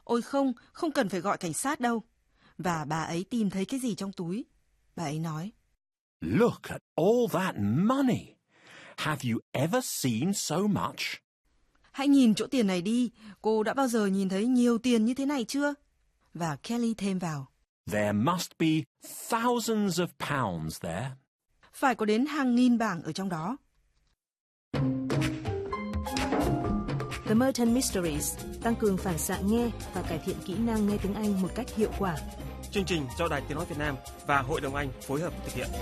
Ôi không, không cần phải gọi cảnh sát đâu. Và bà ấy tìm thấy cái gì trong túi? Bà ấy nói. Look at all that money. Have you ever seen so much? Hãy nhìn chỗ tiền này đi, cô đã bao giờ nhìn thấy nhiều tiền như thế này chưa? Và Kelly thêm vào. There must be thousands of pounds there. Phải có đến hàng nghìn bảng ở trong đó. The Merton Mysteries tăng cường phản xạ nghe và cải thiện kỹ năng nghe tiếng Anh một cách hiệu quả. Chương trình do Đài Tiếng nói Việt Nam và Hội đồng Anh phối hợp thực hiện.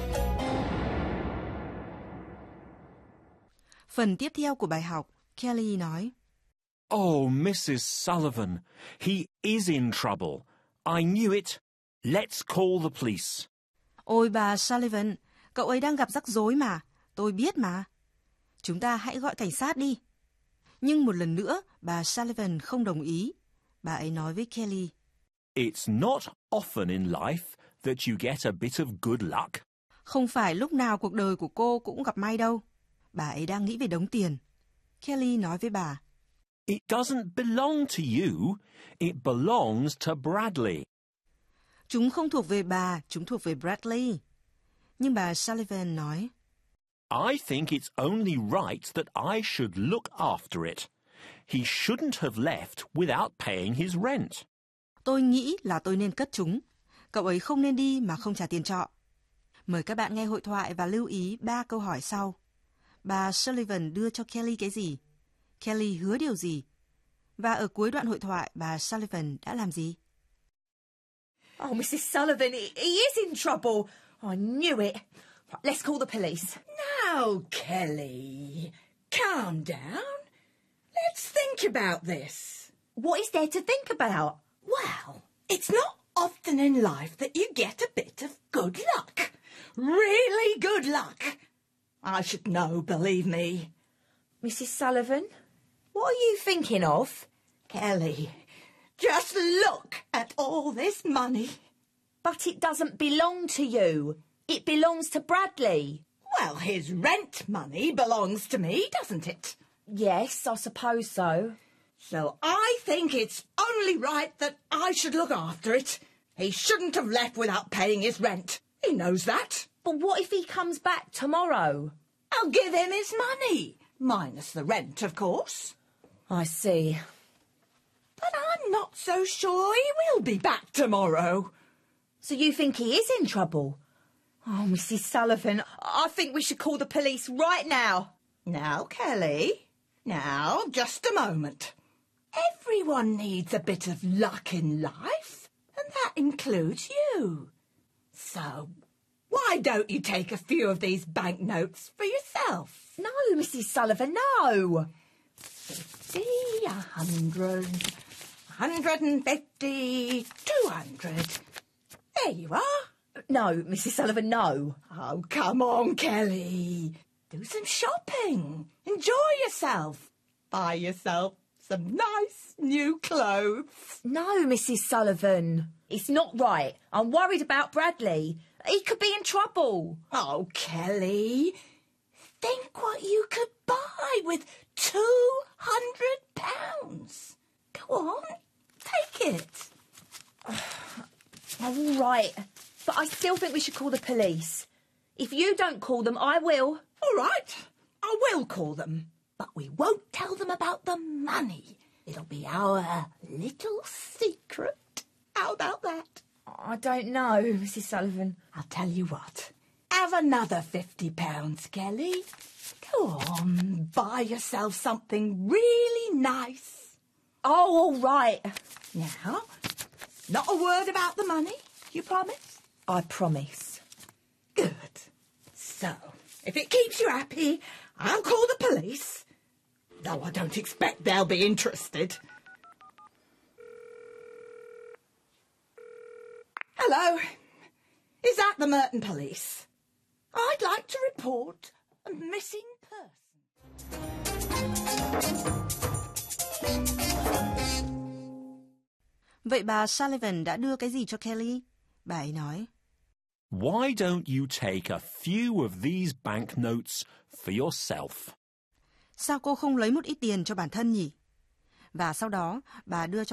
Phần tiếp theo của bài học, Kelly nói. Oh, Mrs. Sullivan, he is in trouble. I knew it. Let's call the police. Ôi bà Sullivan, cậu ấy đang gặp rắc rối mà. Tôi biết mà. Chúng ta hãy gọi cảnh sát đi. Nhưng một lần nữa, bà Sullivan không đồng ý. Bà ấy nói với Kelly. It's not often in life that you get a bit of good luck. Không phải lúc nào cuộc đời của cô cũng gặp may đâu. Bà ấy đang nghĩ về đống tiền. Kelly nói với bà. It doesn't belong to you. It belongs to Bradley. Chúng không thuộc về bà, chúng thuộc về Bradley. Nhưng bà Sullivan nói. I think it's only right that I should look after it. He shouldn't have left without paying his rent. Tôi nghĩ là tôi nên cất chúng. Cậu ấy không nên đi mà không trả tiền trọ. Mời các bạn nghe hội thoại và lưu ý 3 câu hỏi sau. Bà Sullivan đưa cho Kelly cái gì? Kelly hứa điều gì? Và ở cuối đoạn hội thoại, bà Sullivan đã làm gì? Oh, Mrs. Sullivan, he is in trouble. I knew it. Right, let's call the police. Now, Kelly, calm down. Let's think about this. What is there to think about? Well, it's not often in life that you get a bit of good luck. Really good luck. I should know, believe me. Mrs. Sullivan, what are you thinking of? Kelly, just look at all this money. But it doesn't belong to you. It belongs to Bradley. Well, his rent money belongs to me, doesn't it? Yes, I suppose so. So I think it's only right that I should look after it. He shouldn't have left without paying his rent. He knows that. But what if he comes back tomorrow? I'll give him his money. Minus the rent, of course. I see. But I'm not so sure he will be back tomorrow. So you think he is in trouble? Oh, Mrs. Sullivan, I think we should call the police right now. Now, Kelly. Now, just a moment. Everyone needs a bit of luck in life, and that includes you. So, why don't you take a few of these banknotes for yourself? No, Mrs. Sullivan, no. 50, 100, 150, 200. There you are. No, Mrs. Sullivan, no. Oh, come on, Kelly. Do some shopping. Enjoy yourself. Buy yourself some nice new clothes. No, Mrs. Sullivan. It's not right. I'm worried about Bradley. He could be in trouble. Oh, Kelly. Think what you could buy with £200. Go on, take it. All right. But I still think we should call the police. If you don't call them, I will. All right, I will call them. But we won't tell them about the money. It'll be our little secret. How about that? I don't know, Mrs. Sullivan. I'll tell you what. Have another £50, Kelly. Go on, buy yourself something really nice. Oh, all right. Now, not a word about the money, you promise? I promise. Good. So, if it keeps you happy, I'll call the police. Though I don't expect they'll be interested. Hello. Is that the Merton Police? I'd like to report a missing person. Vậy bà Sullivan đã đưa cái gì cho Kelly? Bà ấy nói. Why don't you take a few of these banknotes for yourself? Sao cô không lấy một ít tiền cho bản thân nhỉ? Và sau đó, bà đưa cho